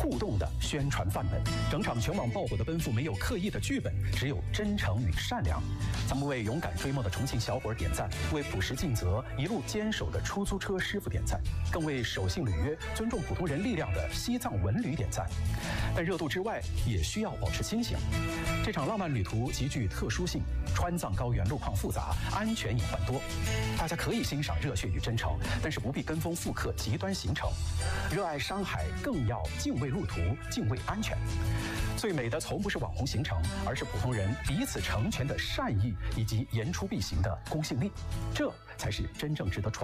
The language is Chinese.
互动的宣传范本。整场全网爆火的奔赴没有刻意的剧本，只有真诚与善良。咱们为勇敢追梦的重庆小伙点赞，为朴实尽责、一路坚守的出租车师傅点赞，更为守信履约、尊重普通人力量的西藏文旅点赞。但热度之外，也需要保持清醒。这场浪漫旅途极具特殊性，川藏高原路况复杂，安全隐患多。大家可以欣赏热血与真诚，但是不必跟风复刻极端行程。热爱山海，更要敬畏路途，敬畏安全。最美的从不是网红行程，而是普通人彼此成全的善意以及言出必行的公信力，这才是真正值得传。